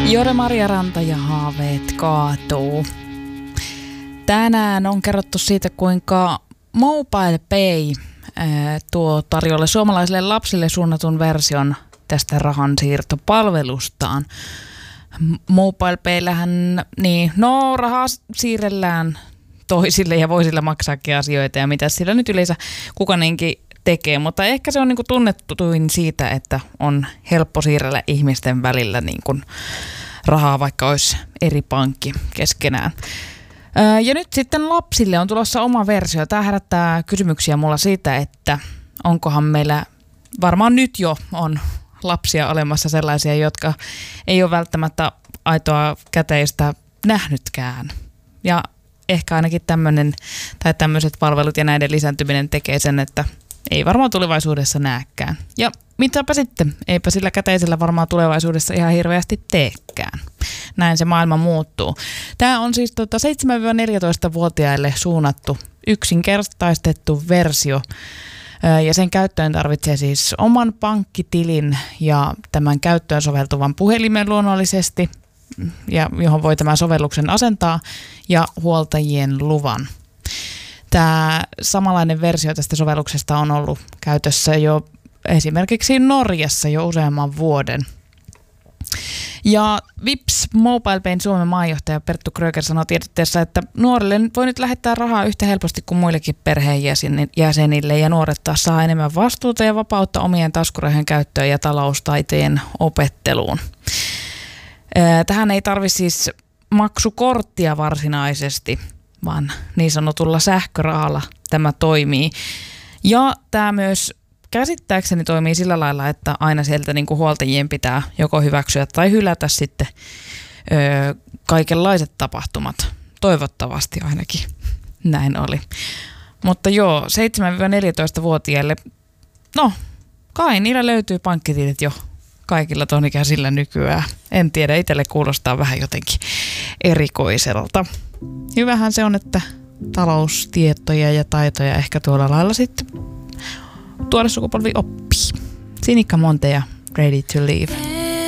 Jore-Maria Ranta ja haaveet kaatuu. Tänään on kerrottu siitä, kuinka MobilePay tuo tarjolle suomalaisille lapsille suunnatun version tästä rahansiirtopalvelustaan. MobilePayllähän rahaa siirrellään toisille ja voi sillä maksaakin asioita ja mitä sillä nyt yleensä kukainenkin tekee, mutta ehkä se on niinku tunnettuin siitä, että on helppo siirrellä ihmisten välillä niinku rahaa, vaikka olisi eri pankki keskenään. Ja nyt sitten lapsille on tulossa oma versio. Tämä herättää kysymyksiä mulla siitä, että onkohan meillä, varmaan nyt jo on lapsia olemassa sellaisia, jotka ei ole välttämättä aitoa käteistä nähnytkään. Ja ehkä ainakin tämmöiset palvelut ja näiden lisääntyminen tekee sen, että ei varmaan tulevaisuudessa näekään. Ja mitäpä sitten, eipä sillä käteisellä varmaan tulevaisuudessa ihan hirveästi teekään. Näin se maailma muuttuu. Tämä on siis 7-14-vuotiaille suunnattu yksinkertaistettu versio. Ja sen käyttöön tarvitsee siis oman pankkitilin ja tämän käyttöön soveltuvan puhelimen luonnollisesti, ja johon voi tämän sovelluksen asentaa, ja huoltajien luvan. Tämä samanlainen versio tästä sovelluksesta on ollut käytössä jo esimerkiksi Norjassa jo useamman vuoden. Ja Vips MobilePayn Suomen maanjohtaja Perttu Kröger sanoi tiedotteessa, että nuorille voi nyt lähettää rahaa yhtä helposti kuin muillekin perheenjäsenille, ja nuoret taas saa enemmän vastuuta ja vapautta omien taskurahojen käyttöön ja taloustaitojen opetteluun. Tähän ei tarvitse siis maksukorttia varsinaisesti, vaan niin sanotulla sähkörahalla tämä toimii. Ja tämä myös käsittääkseni toimii sillä lailla, että aina sieltä niin kuin huoltajien pitää joko hyväksyä tai hylätä sitten kaikenlaiset tapahtumat. Toivottavasti ainakin näin oli. Mutta joo, 7-14-vuotiaille, kai niillä löytyy pankkitilit jo kaikilla ton ikäisillä nykyään. En tiedä, itselle kuulostaa vähän jotenkin erikoiselta. Hyvähän se on, että taloustietoja ja taitoja ehkä tuolla lailla sitten tuoda sukupolvi oppii. Sinikka Monte ja Ready to Leave.